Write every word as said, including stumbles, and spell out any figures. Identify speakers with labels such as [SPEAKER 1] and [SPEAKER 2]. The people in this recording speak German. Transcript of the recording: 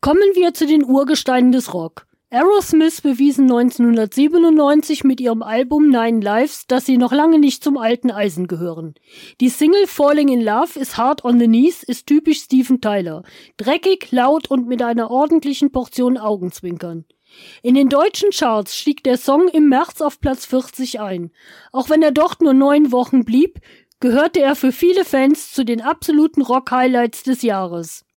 [SPEAKER 1] Kommen wir zu den Urgesteinen des Rock. Aerosmith bewiesen neunzehnhundertsiebenundneunzig mit ihrem Album Nine Lives, dass sie noch lange nicht zum alten Eisen gehören. Die Single Falling in Love is Hard on the Knees ist typisch Steven Tyler. Dreckig, laut und mit einer ordentlichen Portion Augenzwinkern. In den deutschen Charts stieg der Song im März auf Platz vierzig ein. Auch wenn er dort nur neun Wochen blieb, gehörte er für viele Fans zu den absoluten Rock-Highlights des Jahres.